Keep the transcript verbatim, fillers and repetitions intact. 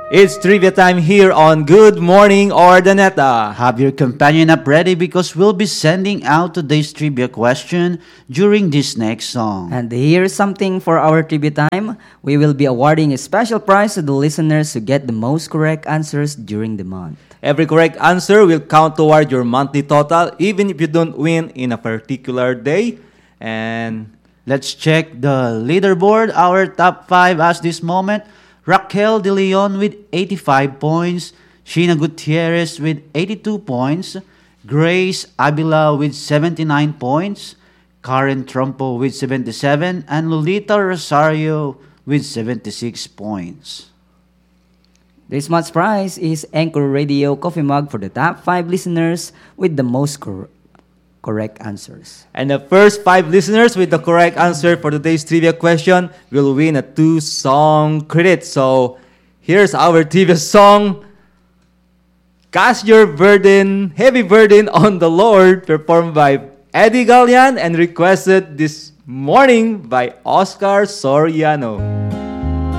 It's trivia time here on Good Morning Ordaneta. Have your companion app ready because we'll be sending out today's trivia question during this next song. And here's something for our trivia time. We will be awarding a special prize to the listeners who get the most correct answers during the month. Every correct answer will count toward your monthly total even if you don't win in a particular day. And let's check the leaderboard. Our top five as this moment. Raquel De Leon with eighty-five points, Sheena Gutierrez with eighty-two points, Grace Avila with seventy-nine points, Karen Trumpo with seventy-seven, and Lolita Rosario with seventy-six points. This month's prize is Anchor Radio Coffee Mug for the top five listeners with the most cor- correct answers. And the first five listeners with the correct answer for today's trivia question will win a two-song credit. So here's our trivia song, Cast Your Burden, Heavy Burden on the Lord, performed by Eddie Gallian and requested this morning by Oscar Soriano.